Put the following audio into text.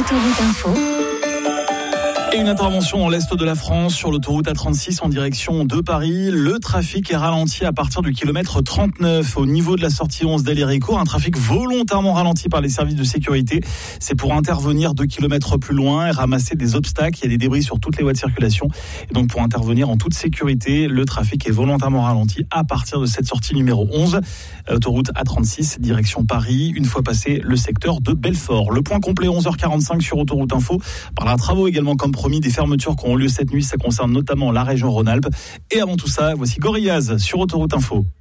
Autoroute Info. Et une intervention dans l'est de la France sur l'autoroute A36 en direction de Paris. Le trafic est ralenti à partir du kilomètre 39 au niveau de la sortie 11 d'Héricourt. Un trafic volontairement ralenti par les services de sécurité. C'est pour intervenir 2 kilomètres plus loin et ramasser des obstacles. Il y a des débris sur toutes les voies de circulation. Et donc pour intervenir en toute sécurité, le trafic est volontairement ralenti à partir de cette sortie numéro 11. Autoroute A36 direction Paris, une fois passé le secteur de Belfort. Le point complet 11h45 sur Autoroute Info. Par là, travaux également comme promis, des fermetures qui auront lieu cette nuit, ça concerne notamment la région Rhône-Alpes. Et avant tout ça, voici Gorillaz sur Autoroute Info.